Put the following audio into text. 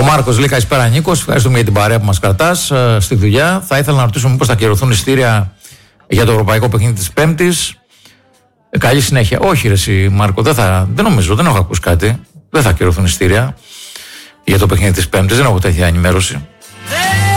Μάρκος λέει καλησπέρα Νίκος, ευχαριστούμε για την παρέα που μας κρατάς στη δουλειά. Θα ήθελα να ρωτήσω μήπως θα ακυρωθούν εισιτήρια για το ευρωπαϊκό παιχνίδι της Πέμπτης. Καλή συνέχεια. Όχι ρε εσύ Μάρκο, δεν νομίζω, δεν έχω ακούσει κάτι. Δεν θα ακυρωθούν εισιτήρια για το παιχνίδι της Πέμπτης, δεν έχω τέτοια ενημέρωση.